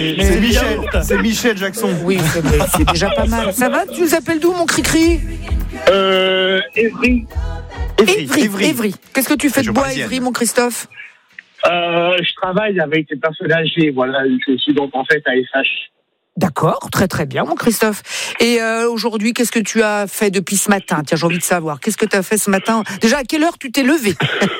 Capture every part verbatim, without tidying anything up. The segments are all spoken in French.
Mais c'est Michel, c'est Michel Jackson. Oui, c'est, c'est déjà pas mal. Ça va? Tu nous appelles d'où, mon cri-cri? Euh, Évry. Évry, Évry. Évry. Qu'est-ce que tu fais de bois à Évry, mon Christophe? Euh, je travaille avec des personnes âgées, voilà. Je suis donc en fait à S H. D'accord, très très bien, mon Christophe. Et euh, aujourd'hui, qu'est-ce que tu as fait depuis ce matin? Tiens, j'ai envie de savoir. Qu'est-ce que tu as fait ce matin? Déjà, à quelle heure tu t'es levé?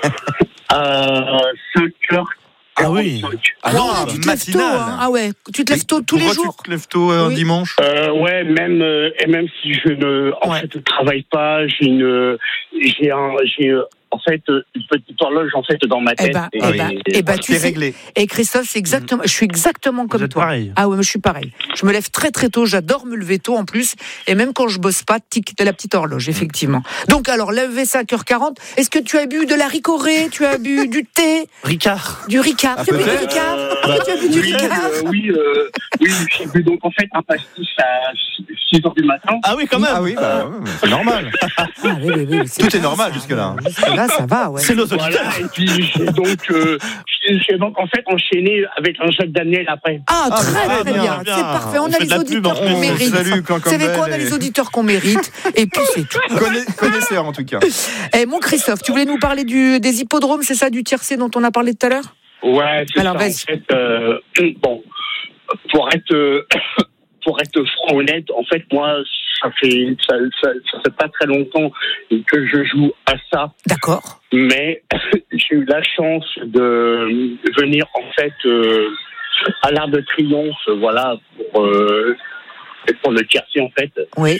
euh, cinq heures. Ah oui. Ah non, tu te lèves tôt, hein. Ah ouais, tu te lèves tôt tous les jours. Pourquoi tu te lèves tôt un oui. dimanche? euh, Ouais, même euh, et même si je ne en ouais. fait travaille pas, j'ai une j'ai un j'ai en fait une petite horloge en fait dans ma tête. Eh ben, et, eh ben, et, et ben, tu sais, réglé. Et Christophe, c'est exactement, je suis exactement comme toi. Pareil. Ah ouais, moi je suis pareil. Je me lève très très tôt, j'adore me lever tôt en plus, et même quand je bosse pas, tic de la petite horloge, effectivement. Donc alors, lever cinq heures quarante. Est-ce que tu as bu de la ricorée? Tu as bu du thé? Ricard. Du Ricard. Ah, tu as bu du Ricard? euh, bah, Tu as bu du oui, Ricard euh, Oui, euh, oui, j'ai bu donc en fait un pastis à six heures du matin. Ah oui, quand même. Ah oui, bah, c'est normal. Ah, oui, oui, oui, c'est Tout est normal jusque-là. Jusque-là, ça va, ouais. C'est nos auditeurs. Voilà, et puis j'ai donc, euh, j'ai donc en fait enchaîné avec un Jacques Daniel après. Ah, très ah, très bien, bien. C'est parfait. On, on a les auditeurs qu'on mérite. Vous savez quoi, on a les auditeurs qu'on mérite. Et puis c'est tout. Connaisseur en tout cas. Eh, mon Christophe, tu voulais nous parler du, des hippodromes, c'est ça, du tiercé dont on a parlé tout à l'heure? Ouais, c'est alors, ça. En fait, euh, bon, pour être, euh, pour être franc honnête, en fait, moi, ça fait, ça, ça, ça fait pas très longtemps que je joue à ça. D'accord. Mais j'ai eu la chance de venir, en fait, euh, à l'Arc de Triomphe, voilà, pour, euh, pour le tiercé, en fait. Oui.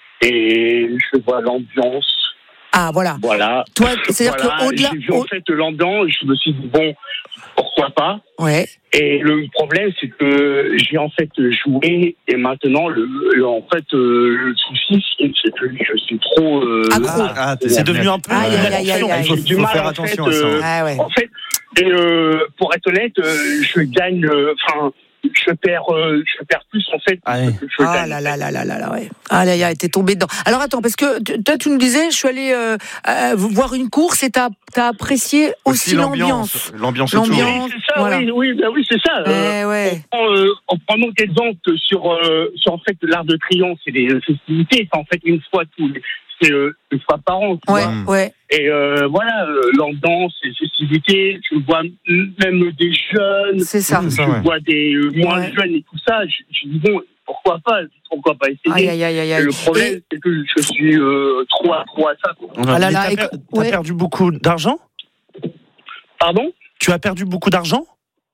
Et je vois l'ambiance. Ah, voilà. Voilà. Toi, c'est-à-dire voilà. qu'au-delà. J'ai vu, en fait, l'ambiance, je me suis dit, bon, pourquoi pas? Ouais. Et le problème, c'est que j'ai en fait joué, et maintenant, le, le en fait, euh, le souci, c'est que je suis trop. Euh, Accro. Ah, c'est devenu un peu. Aïe, aïe, aïe, aïe, aïe. J'ai du faut mal, faire en attention fait, à ça. euh, Ah, ouais. En fait, et euh, pour être honnête, euh, je gagne. Enfin. Euh, Je perds, euh, je perds plus en fait. Ah, oui. que je ah gagne. là là là là là là ouais. Ah là là, t'es tombé dedans. Alors attends, parce que toi tu nous disais, je suis allé euh, euh, voir une course et t'as t'as apprécié aussi, aussi l'ambiance. L'ambiance. L'ambiance. Oui, c'est ça. Voilà. Oui, oui, ben oui, c'est ça. Eh, euh, ouais. on prend, euh, on prend donc exemple sur euh, sur en fait l'Arc de Triomphe, c'est des festivités, c'est en fait une fois tous les, c'est euh, une fois par an. Tu Ouais, vois. ouais. Et euh, voilà, euh, l'ambiance, les festivités, tu vois même des jeunes, c'est ça. tu ça, ouais. vois des euh, moins ouais. jeunes et tout ça. Je, je dis bon, pourquoi pas, pourquoi pas essayer. Aïe, aïe, aïe, aïe. Et le problème, et... c'est que je suis euh, trop accro à ça. Quoi. Ah là là, t'as, per... t'as ouais. perdu beaucoup d'argent? Pardon? Tu as perdu beaucoup d'argent?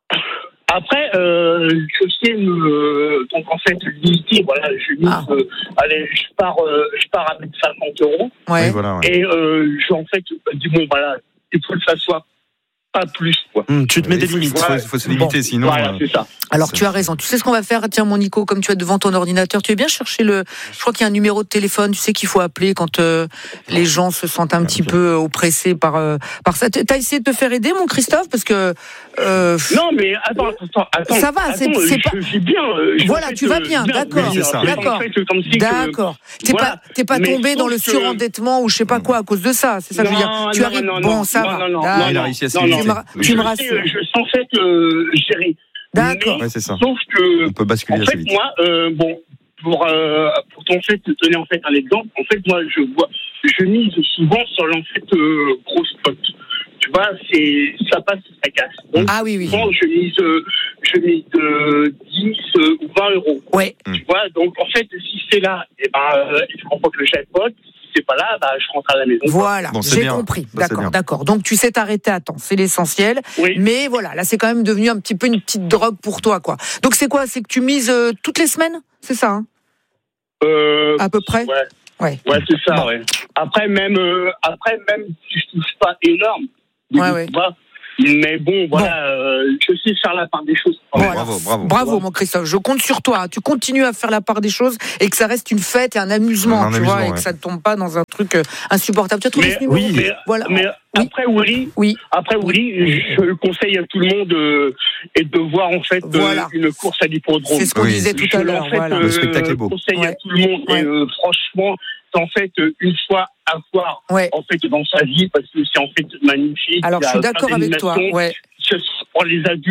Après, euh, je sais me, donc en fait, limiter, voilà, je mise, Ah. euh, allez, je pars, euh, je pars avec cinquante euros. Ouais. Oui, voilà, ouais. Et, euh, je, en fait, dis bon, voilà, il faut que ça soit pas plus, quoi. Mmh, tu te mets Il des faut, limites. Il faut, faut se limiter, Bon. sinon. Voilà, euh, c'est ça. Alors c'est... tu as raison. Tu sais ce qu'on va faire? Tiens, mon Nico, comme tu es devant ton ordinateur, tu veux bien chercher le. Je crois qu'il y a un numéro de téléphone. Tu sais qu'il faut appeler quand euh, les gens se sentent un petit peu oppressés par euh, par ça. T'as essayé de te faire aider, mon Christophe, parce que. Euh, Non, mais attends, attends, attends. Ça va, attends, c'est, c'est je, pas. Je suis bien. Euh, voilà, fait, tu vas euh, bien, bien d'accord, oui, c'est ça. d'accord, en fait, comme si d'accord. Que, t'es voilà. pas, t'es pas Mais tombé dans le que... surendettement ou je sais pas quoi à cause de ça. C'est ça que je veux dire. Non, Tu non, arrives. non, bon, non, ça non, va. non, non, Ah, non, il a réussi à se non, limiter. tu me, tu me je, rassures. sais, je sens en fait euh, gérer. D'accord. Mais, Ouais, c'est ça. Sauf que. On peut basculer En assez fait, vite. moi, euh, bon, pour, euh, pour en fait, te donner en fait un exemple, en fait, moi, je vois, je mise souvent sur l'en fait euh, gros spot. Tu vois, c'est, ça passe, ça casse. Donc, Ah oui, oui. souvent, je mise, euh, je mise euh, dix euh, ou vingt euros. Ouais. Tu vois, donc en fait, si c'est là, et ben, euh, je remporte le jackpot. Si c'est pas là, bah, je rentre à la maison. Voilà, Bon, c'est j'ai bien. compris. Bah, c'est d'accord, bien. d'accord. Donc tu sais t'arrêter à temps, c'est l'essentiel. Oui. Mais voilà, là c'est quand même devenu un petit peu une petite drogue pour toi, quoi. Donc c'est quoi? C'est que tu mises euh, toutes les semaines? C'est ça, hein? Euh, À peu près. Ouais. Ouais. Ouais, c'est ça, Bon. ouais. Après, même, euh, après, même si je touche pas énorme, Ouais, ouais. tu vois, mais bon, voilà, euh, je sais faire la part des choses. Ouais, Voilà. bravo, bravo. Bravo, mon Christophe. Je compte sur toi. Tu continues à faire la part des choses et que ça reste une fête et un amusement, Un tu amusement, vois, et ouais. que ça ne tombe pas dans un truc euh, insupportable. Tu as trouvé Mais- ce numéro? oui, Mais, Voilà. mais Oui. après, Willy, Oui. après, Willy, je conseille à tout le monde euh, et de voir, en fait, euh, Voilà. une course à l'hippodrome. C'est ce qu'on Oui, disait tout Je, à l'heure. en fait, Voilà. euh, Le spectacle est beau. conseille Ouais. à tout le monde. Ouais. Et euh, franchement, c'est en fait euh, une fois à voir Ouais. en fait dans sa vie parce que c'est en fait magnifique. Alors Il y je a suis d'accord plein avec toi. d'animations. Ouais. Que ce soit pour les adultes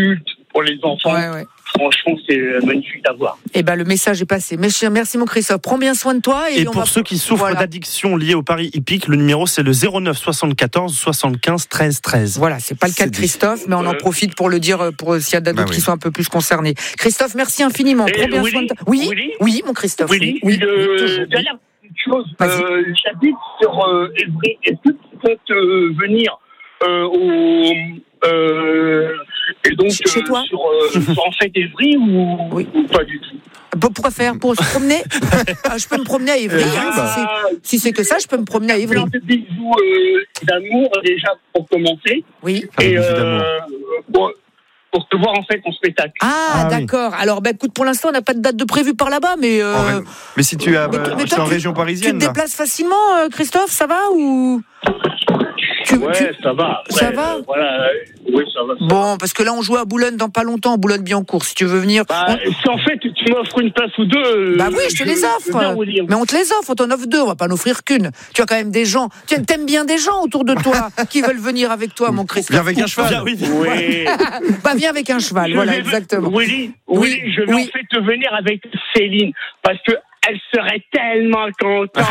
pour les enfants. Ouais, ouais. Franchement, c'est magnifique à voir. Eh ben, le message est passé. Merci, merci mon Christophe. Prends bien soin de toi. Et, Et on pour va... ceux qui souffrent voilà. d'addiction liée au pari hippique, le numéro c'est le zéro neuf soixante-quatorze soixante-quinze treize treize. Voilà, c'est pas le cas C'est de Christophe, mais on en profite pour le dire pour s'il y a d'autres Bah oui. qui sont un peu plus concernés. Christophe, merci infiniment. Et Prends bien Willy, soin de toi. Oui, Willy oui, mon Christophe. Oui, oui, euh, toujours. dernière petite chose. Vas-y. Euh, J'habite sur euh, Évry. Est-ce que tu peux te venir euh, au. Euh, et donc, Chez- chez toi sur, euh, sur en fait Évry ou, Oui. ou pas du tout? Pour- Pourquoi faire? Pour se promener? Ah, je peux me promener à Évry. Euh, hein, bah. si c'est- si c'est que ça, je peux me promener à Évry. Un petit bisou euh, d'amour déjà pour commencer. Oui. Un Et bisou euh, d'amour. pour, pour te voir en fait en spectacle. Ah, Ah, oui. d'accord. Alors, bah, écoute, pour l'instant, on n'a pas de date de prévue par là-bas, mais euh, En ré- Mais si tu es, à- mais toi- mais tu es toi, en tu- région tu te parisienne, là. déplaces facilement, euh, Christophe, ça va ou tu, Ouais, tu- ça va. ça Ouais, va euh, Voilà. euh, Oui, ça va. ça va. Bon, parce que là, on joue à Boulogne dans pas longtemps, Boulogne-Billancourt. Si tu veux venir, Bah, on- si en fait tu m'offres une place ou deux. euh, Bah oui, je te les veux offre. bien, William. Mais on te les offre, on t'en offre deux, on va pas en offrir qu'une. Tu as quand même des gens, tu aimes bien des gens autour de toi qui veulent venir avec toi, mon Christophe. Viens avec un cheval. Bien, oui. Oui. Bah viens avec un cheval, Je voilà, vais- exactement. Willy, Oui, Willy, je vais oui. en fait te venir avec Céline parce que elle serait tellement contente.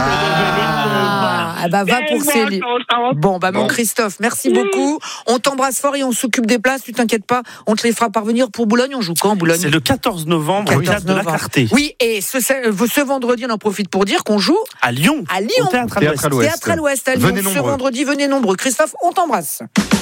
Ah, ah, bah va pour Tellement Céline. contente. Bon, bah mon Bon. Christophe, merci beaucoup. On t'embrasse fort et on s'occupe des places, tu t'inquiètes pas. On te les fera parvenir pour Boulogne. On joue quand, Boulogne? C'est le quatorze novembre au théâtre de la Clarté. Oui, et ce, ce vendredi, on en profite pour dire qu'on joue À Lyon. à Lyon. Au théâtre à Théâtre à l'Ouest. l'Ouest. Théâtre à l'Ouest, à Lyon. Venez Ce nombreux. vendredi, venez nombreux. Christophe, on t'embrasse.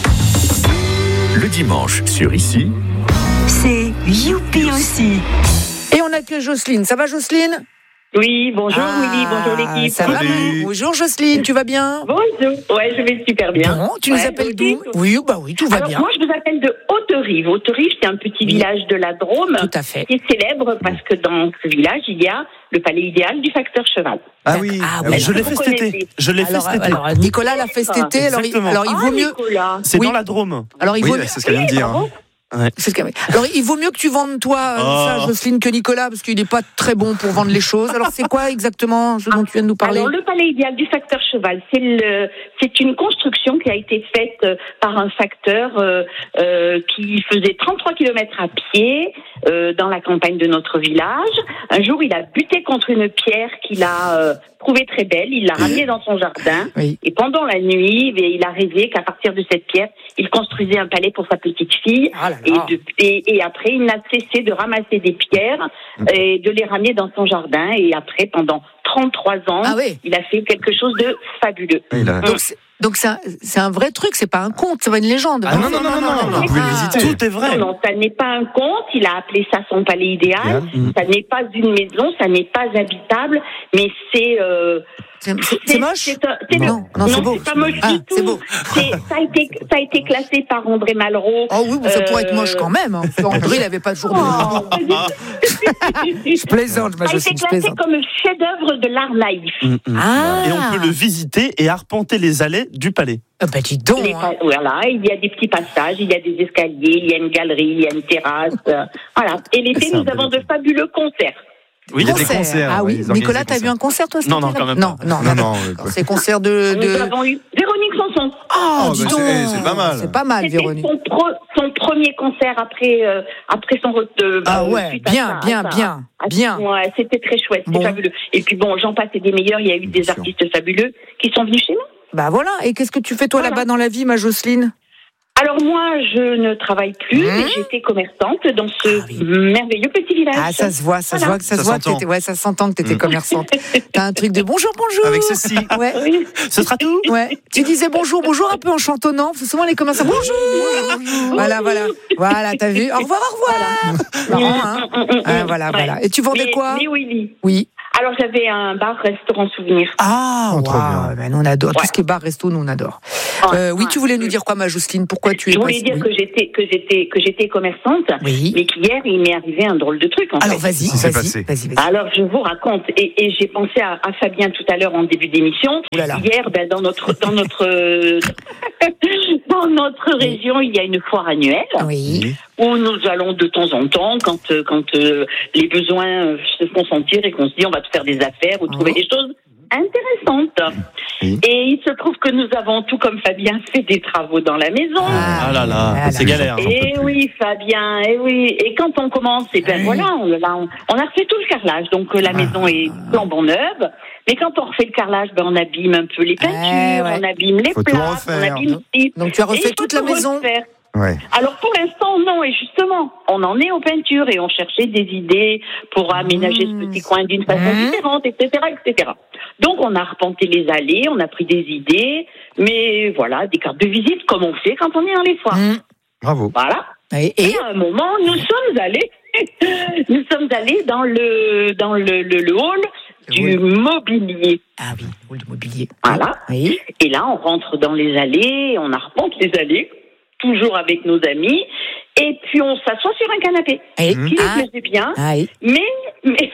Le dimanche sur Ici, C'est youpi aussi. Et on accueille Jocelyne. Ça va, Jocelyne? Oui, bonjour Ah, Willy, bonjour l'équipe. Ça va? Salut. Bonjour Jocelyne, tu vas bien? Bonjour. Ouais, je vais super bien. Bon, tu nous Ouais, appelles vous d'où? aussi Oui, bah oui, tout va Alors, bien. moi, je vous appelle de Haute-Rive. Haute-Rive, c'est un petit village de la Drôme Tout à fait. qui est célèbre parce que dans ce village, il y a le palais idéal du facteur cheval. Ah oui. Ah ah oui. oui. Je l'ai Vous fait cet connaissez. été. Je l'ai fait Alors, cet été. alors, Nicolas l'a fait cet été, alors il, Exactement. alors il vaut Ah, mieux. Nicolas. C'est Oui. dans la Drôme. Alors il Oui, vaut bah, mieux. c'est ce qu'elle vient de dire. hein. C'est ce qu'il y a. Alors il vaut mieux que tu vendes toi euh, Oh. ça, Jocelyne, que Nicolas, parce qu'il n'est pas très bon pour vendre les choses. Alors c'est quoi exactement ce dont tu viens de nous parler? Alors, le palais idéal du facteur cheval, c'est le, c'est une construction qui a été faite euh, par un facteur euh, euh, qui faisait trente-trois kilomètres à pied euh, dans la campagne de notre village. Un jour, il a buté contre une pierre qu'il a euh, trouvée très belle. Il l'a ramenée dans son jardin. Oui. Et pendant la nuit, eh, il a rêvé qu'à partir de cette pierre, il construisait un palais pour sa petite fille. Ah là Et, là. de- et, et après, il n'a cessé de ramasser des pierres et de les ramener dans son jardin. Et après, pendant trente-trois ans, Ah oui. il a fait quelque chose de fabuleux. Il a- Donc c'est donc c'est un, c'est un vrai truc, c'est pas un conte, c'est pas une légende. Ah non, non, non, non, non, non, vous pouvez non. le visiter. Tout est vrai. Non, non, ça n'est pas un conte. Il a appelé ça son palais idéal. Idéal. Ça n'est pas une maison, ça n'est pas habitable, mais c'est. Euh, C'est c'est- c'est moche? c'est un- c'est le- Non, non, c'est beau. c'est pas moche Ah, du tout. c'est beau. C'est- ça a été, ça a été classé par André Malraux. Oh oui, bon, ça pourrait être Euh, moche quand même. Hein. André, il avait pas toujours de. Oh, Je plaisante, ma ça a été Jocelyne, je classé plaisante. comme chef-d'œuvre de l'art naïf. Mm, mm. Ah. Et on peut le visiter et arpenter les allées du palais. Ah bah dis donc. Les hein. pa- Voilà, il y a des petits passages, il y a des escaliers, il y a une galerie, il y a une terrasse. euh, voilà. Et l'été, C'est un nous bel avons de été. fabuleux concerts. Oui, il y a des concerts. Ah ouais, oui, ils organisent Nicolas, des t'as vu concerts. un concert toi cet Non, été, non, là quand même Non, pas. non, Non, non. non, euh, quoi. C'est concert de. Nous de... avons eu Véronique Sanson. Oh, Oh, dis bah, donc. c'est- c'est pas mal. C'est pas mal, C'était Véronique. son, pro- son premier concert après, euh, après son re- de, Ah euh, ouais, suite à bien, ça, bien, à ça. bien, Ah, bien. Ouais, c'était très chouette, c'est Bon. fabuleux. Et puis bon, j'en passe et des meilleurs, il y a eu Bien des sûr. artistes fabuleux qui sont venus chez nous. Bah voilà. Et qu'est-ce que tu fais toi Voilà. là-bas dans la vie, ma Jocelyne? Alors moi, je ne travaille plus, Mmh. mais j'étais commerçante dans ce Ah oui. merveilleux petit village. Ah, ça se voit, ça se Voilà. voit que ça, Ça se voit que s'entend. t'étais, ouais, ça s'entend que t'étais Mm. commerçante. T'as un truc de bonjour, bonjour. Avec ceci. Ouais. Oui. Ce sera tout. Ouais. Tu disais bonjour, bonjour un peu en chantonnant. Parce que souvent les commerçants, bonjour. Voilà, voilà. Voilà, t'as vu? Au revoir, au revoir. Marrant, hein? Mmh, mmh, mmh, Ah, mmh. voilà, Ouais. voilà. Et tu vendais Mais- quoi? Mais Willy. Oui. Alors j'avais un bar, restaurant, souvenir. Ah, Oh, trop waouh. bien. Ben, nous, on adore. Tout Ouais. ce qui est bar, resto, nous, on adore. Ouais, Euh, oui, ouais. tu voulais nous dire quoi, ma Jocelyne? Pourquoi tu es Je voulais passée- dire oui. que j'étais que j'étais que j'étais commerçante, Oui. mais qu'hier il m'est arrivé un drôle de truc. En Alors, fait. vas-y, Qu'est-ce qui s'est vas-y, passé vas-y, vas-y. Alors je vous raconte et, et j'ai pensé à, à Fabien tout à l'heure en début d'émission. Ouh là là. Hier, ben, dans notre dans notre euh, dans notre région, il y a une foire annuelle Oui. où nous allons de temps en temps, quand euh, quand euh, les besoins euh, se font sentir et qu'on se dit on va te faire des affaires ou trouver Oh. des choses. intéressante. Oui. Et il se trouve que nous avons, tout comme Fabien, fait des travaux dans la maison. Ah là là, Ah, c'est là. galère. Et oui, Fabien, et oui. Et quand on commence, et ben Oui. voilà, on, là, on, on a refait tout le carrelage. Donc euh, la Ah. maison est flambant neuve. Mais quand on refait le carrelage, ben on abîme un peu les peintures, Eh ouais. on abîme les Faut tout plaques, on refaire. abîme ci. Donc tu as Et il refait faut toute la tout maison. refaire. Ouais. Alors pour l'instant, non. Et justement, on en est aux peintures et on cherchait des idées pour aménager Mmh. ce petit coin d'une façon Mmh. différente, et cetera, et cetera. Donc on a arpenté les allées, on a pris des idées, mais voilà, des cartes de visite comme on fait quand on est dans les foires. Mmh. Bravo. Voilà. Et, Et et à un moment, nous sommes allés, nous sommes allés dans le dans le, le, le hall du mobilier. ah oui, hall du mobilier. Voilà. Oui. Et là, on rentre dans les allées, on arpente les allées, toujours avec nos amis, et puis on s'assoit sur un canapé. Et, Qui ah, nous plaisait bien, ah oui. mais mais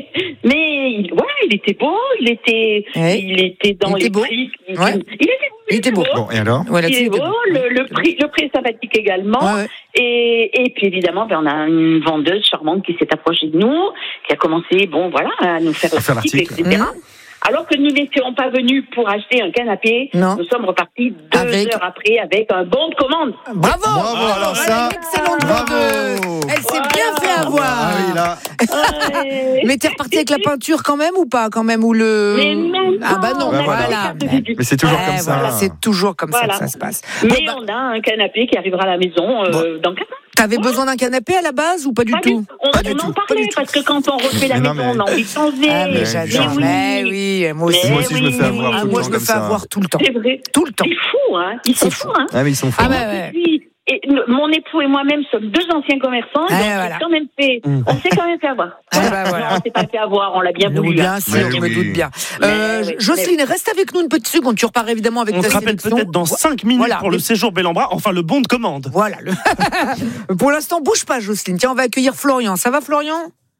mais il- voilà, il était beau, il était Ouais. il était dans Il était les beau. prix. Il, Ouais. il était Il était beau. Bon, et alors? Ouais, Il là-dessus, est il était beau, beau. le, le prix, le prix est sympathique également. Ouais, ouais. Et, et puis évidemment, ben, on a une vendeuse charmante qui s'est approchée de nous, qui a commencé, bon voilà, à nous faire À faire l'article, l'article. et cetera. Mmh. Alors que nous n'étions pas venus pour acheter un canapé, Non. nous sommes repartis deux Avec- heures après avec un bon de commande. Bravo. Bravo, alors Elle ça. est excellente Bravo. vendeuse. Elle s'est bien fait avoir. Ah oui, là. Ouais. Mais t'es reparti avec la peinture quand même ou pas quand même ou le Mais même ah bah non pas, on a voilà. des cartes de visite. Mais c'est toujours Eh, comme ça. voilà, c'est toujours comme Voilà. ça que ça se passe. Mais Bon, bah, on a un canapé qui arrivera à la maison euh, dans quatre ans. t'avais besoin d'un canapé à la base ou pas du Pas du- tout? On, Pas on du en tout, pas parlait du tout. parce que quand on refait la Mais non, maison, mais- on a envie de changer. Ah mais Mais j'adore. oui. Mais oui, moi aussi. Mais Moi aussi, je me fais oui, avoir Ah, tout le moi temps je me comme fais ça. avoir tout le temps. C'est vrai. Tout le temps. C'est fou, hein. Ils sont C'est fous, fou. hein. Ah, mais ils sont forts. Ah bah ouais. Puis, et le- mon époux et moi-même sommes deux anciens commerçants, Ah, donc voilà. on s'est quand même fait, on s'est quand même fait avoir. Ah, bah, voilà. Non, on s'est pas fait avoir, on l'a bien Oui, voulu. bien hein. sûr, Mais je me oui. doute bien. Mais Euh, oui, Jocelyne, reste avec nous une petite seconde. Tu repars évidemment avec On ta se rappelle sélection. peut-être dans cinq minutes Voilà. pour le séjour Bel-en-Bras, enfin le bon de commande. Voilà. le- Pour l'instant, bouge pas, Jocelyne. Tiens, on va accueillir Florian. Ça va, Florian?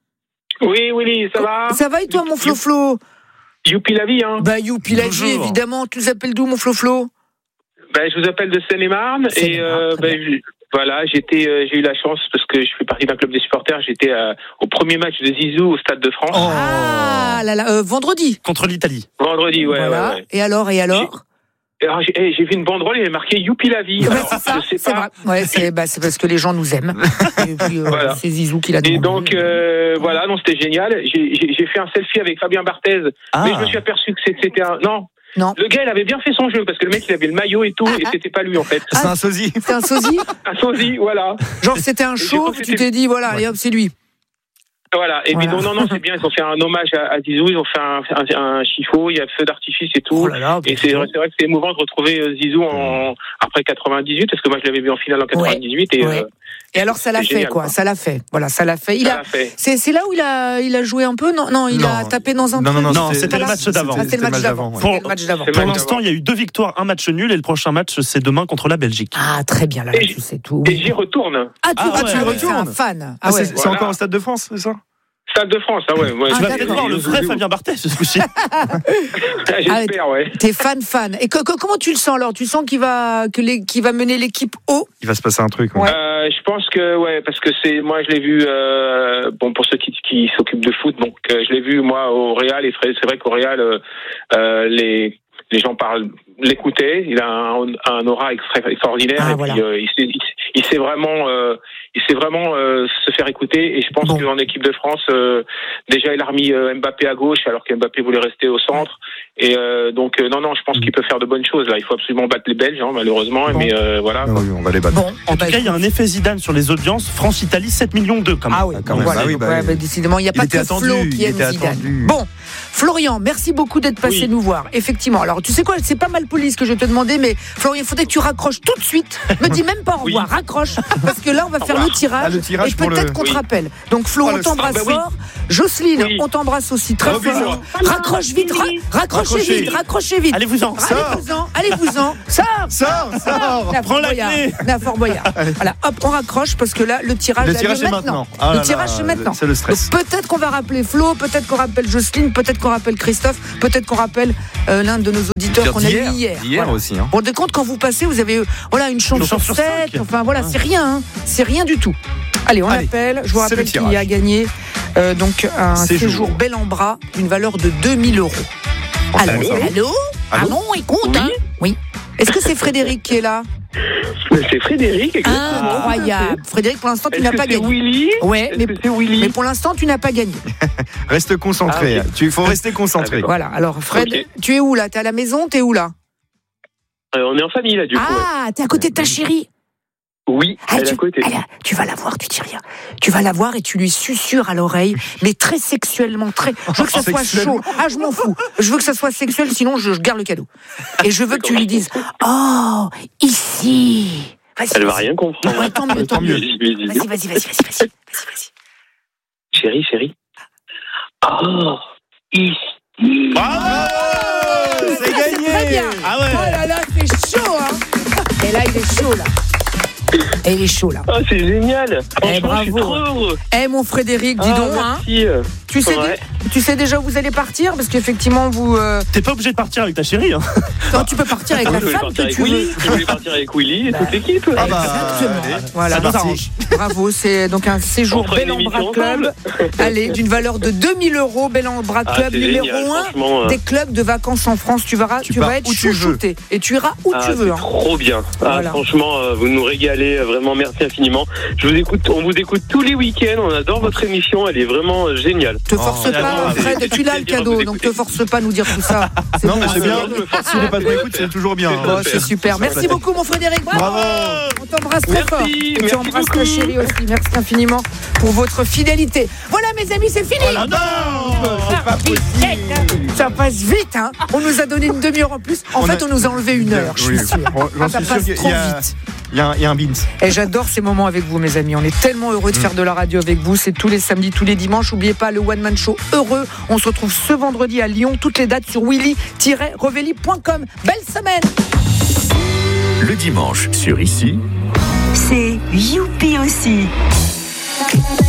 Oui, oui, ça va. Ça va et toi, mon Flo-Flo? Youpi la vie, hein. Bah, youpi la vie, Bonjour. évidemment. Tu nous appelles d'où, mon Flo-Flo? Ben, je vous appelle de Seine-et-Marne et Seine-et-Marne, euh, très ben, je- voilà, j'étais, euh, j'ai eu la chance parce que je fais partie d'un club des supporters. J'étais euh, au premier match de Zizou au Stade de France Oh. Ah là là, euh, vendredi. Contre l'Italie. vendredi. Ouais, Voilà. ouais, ouais. Et alors, et alors? Et alors, j'ai, eh, j'ai vu une banderole, il y avait marqué Youpi la vie. Ouais, Alors, c'est ça, je sais c'est pas. vrai. Ouais, c'est bah, c'est parce que les gens nous aiment. Et puis, euh, Voilà. c'est Zizou qui l'a Et demandé. donc euh, voilà, non, c'était génial. J'ai, j'ai, j'ai fait un selfie avec Fabien Barthez, Ah. mais je me suis aperçu que c'était, c'était un non. Non. Le gars, il avait bien fait son jeu parce que le mec, il avait le maillot et tout, Ah, et ah. c'était pas lui en fait. C'est un sosie. C'est un sosie? Un sosie, voilà. Genre, c'était un j'ai show, cru que tu c'était- t'es dit, voilà, allez hop, c'est lui. Voilà, et Voilà. puis non, non, non, c'est bien, ils ont fait un hommage à, à Zizou, ils ont fait un, un, un chiffon, il y a feu d'artifice et tout. Oh là là. Et c'est, c'est vrai que c'est émouvant de retrouver euh, Zizou en, après quatre-vingt-dix-huit, parce que moi je l'avais vu en finale en quatre-vingt-dix-huit. Et, Ouais. euh, Et alors, ça l'a c'est fait, génial, quoi. quoi. Ça l'a fait. Voilà, ça l'a fait. Il ça a. l'a fait. C'est c'est là où il a, il a joué un peu? Non, non, il a Non. tapé dans un Non, non, truc. Non, c'était le match d'avant. Ah, c'était le match d'avant. ouais. C'était le match d'avant. C'est Pour le match l'instant, il y a eu deux victoires, un match nul et le prochain match, c'est demain contre la Belgique. Ah, très bien, là, Et tu sais tout. Et j'y retourne. Ah, tu, Ah, ah, ouais, tu ouais, es un retournes. fan. Ah, Ah ouais. c'est c'est Voilà. encore au Stade de France, c'est ça? Stade de France, ah ouais. ouais Ah, Tu vas d'accord. peut-être voir le vrai Fabien Barthez ce coup-ci. J'espère, ouais. T'es fan, fan. Et que- que- comment tu le sens alors? Tu sens qu'il va, que les, qu'il va mener l'équipe haut? Il va se passer un truc. ouais. Ouais. Euh, je pense que ouais, parce que c'est moi je l'ai vu euh, bon pour ceux qui, qui s'occupent de foot, donc euh, je l'ai vu moi au Real et c'est vrai qu'au Real euh, euh, les les gens parlent l'écouter, il a un, un aura extra- extraordinaire Ah, et voilà. puis euh, il, sait, il, il sait vraiment euh, il sait vraiment euh, se faire écouter et je pense Bon. qu'en équipe de France euh, déjà il a remis euh, Mbappé à gauche alors que Mbappé voulait rester au centre et euh, donc euh, non non je pense qu'il peut faire de bonnes choses là, il faut absolument battre les Belges hein, malheureusement Bon. mais euh, voilà. Ah oui, on va les battre. Bon. En bah, tout cas, il y a un effet Zidane sur les audiences. France-Italie, sept millions deux quand même. Ah oui, Ah, quand donc même. voilà. Ah oui, donc, bah ouais, oui. bah, décidément, il n'y a Il pas était que attendu, Flo il qui aime était Zidane. attendu. Bon, Florian, merci beaucoup d'être passé Oui. nous voir. Effectivement, alors tu sais quoi, c'est pas mal poli ce que je vais te demander, mais Florian, il faudrait que tu raccroches tout de suite. Me dis même pas au revoir, Oui. raccroche, parce que là, on va faire le revoir. tirage, Ah, le tirage et pour peut-être le- qu'on te Oui. rappelle. Donc Flo, Oh, on le t'embrasse stress, bah oui. fort. Jocelyne, Oui. on t'embrasse aussi très Oh, bisous. fort. Raccroche vite, ra- raccrochez Raccrochez. vite, raccrochez vite. Allez-vous-en. Allez-vous-en, allez-vous-en, sors. Sors, sors. La Prends Fort la Boyard. clé. La Fort Boyard. Voilà, hop, on raccroche parce que là, le tirage, Le a lieu tirage est maintenant. Ah le là tirage, là, c'est maintenant. c'est le stress. Donc, peut-être qu'on va rappeler Flo, peut-être qu'on rappelle Jocelyne, peut-être qu'on rappelle Christophe, peut-être qu'on rappelle euh, l'un de nos auditeurs qu'on a eu hier. Hier Voilà. aussi. Hein. Bon, de compte, quand vous passez, vous avez euh, voilà, une chance Une sur chance sur sept. cinq. Enfin, voilà, c'est rien. Hein. C'est rien du tout. Allez, on Allez, appelle. Je vous c'est le rappelle qu'il tirage. y a gagné euh, donc un Séjour. séjour bel en bras d'une valeur de deux mille euros. Allô, Allô allô Ah Allô non, écoute, Oui. hein Oui. Est-ce que c'est Frédéric qui est là? C'est Frédéric, exactement. Incroyable. Frédéric, pour l'instant, tu Est-ce n'as que pas c'est gagné. Willy Ouais, Est-ce mais, que c'est Willy mais pour l'instant, tu n'as pas gagné. Reste concentré. Ah, ok. Il faut rester concentré. Voilà. Alors, Fred, Ok. tu es où là? T'es à la maison? T'es où là? Euh, On est en famille, là, du coup. Ah, t'es à côté de ta chérie. Oui, Ah, elle est tu, à côté. elle a- tu vas la voir, tu dis rien. Tu vas la voir et tu lui susurres à l'oreille, mais très sexuellement, très. Je veux que ça soit chaud. Ah, je m'en fous. Je veux que ça soit sexuel, sinon je, je garde le cadeau. Et je veux que tu lui dises, oh, ici. Vas-y, Elle va vas-y. rien comprendre. Ouais, tant mieux, tant mieux. Vas-y, vas-y, vas-y. Vas-y, vas-y, vas-y, vas-y, vas-y, vas-y, vas-y. Chérie, chérie. Oh, ici. Bravo C'est gagné. Très bien. Ah ouais. Oh là là, c'est chaud, hein. Et là, il est chaud, là. Et il est chaud, là. Oh, c'est génial. Eh, Franchement, je suis bravo. trop heureux. Eh, mon Frédéric, dis Ah, donc, hein. merci. Tu sais, Ouais. tu sais déjà où vous allez partir? Parce qu'effectivement, vous. euh, T'es pas obligé de partir avec ta chérie. Hein. non, tu peux partir avec Moi, la je voulais femme partir que avec tu veux. Willy. Je voulais partir avec Willy et toute l'équipe. Ah bah, Exactement. allez. Voilà, Ça nous parti. arrange. Bravo, c'est donc un séjour On fera Bel une en Bras émission Club. Allez, d'une valeur de deux mille euros, Bel en Bras Ah, Club, c'est numéro génial, un franchement, euh. des clubs de vacances en France. Tu verras, tu, Tu vas pars être où tu veux. chouchouté. Et tu iras où Ah, tu veux. c'est hein. trop bien. Ah, Voilà. Franchement, euh, vous nous régalez. euh, Vraiment, merci infiniment. Je vous écoute. On vous écoute tous les week-ends. On adore votre émission. Elle est vraiment euh, géniale. Te force Oh, pas, j'adore. Fred, C'est tu l'as le plaisir de cadeau, vous donc écouter. te force pas à nous dire tout ça. Non, mais bon, c'est hein. bien. Ah, Si les pas de écoute, c'est toujours bien. Oh, c'est super. Merci Super. beaucoup, mon Frédéric. Bravo. Bravo. On t'embrasse très Merci, fort. Et tu merci embrasses ta beaucoup. chérie aussi. Merci infiniment pour votre fidélité. Voilà, mes amis, c'est fini. Ah non Ça passe vite, hein. Ça passe vite, hein. On nous a donné une demi-heure en plus. En On fait, a- on nous a enlevé une heure, je suis Oui, sûr. j'en Ah, suis ça passe sûr trop qu'il y a- vite. Il y a un- il y a un beans. Et j'adore ces moments avec vous, mes amis. On est tellement heureux de faire de la radio avec vous. C'est tous les samedis, tous les dimanches. N'oubliez pas le One Man Show heureux. On se retrouve ce vendredi à Lyon. Toutes les dates sur willy tiret revelli point com. Belle semaine. Le dimanche sur Ici, C'est Youpi aussi.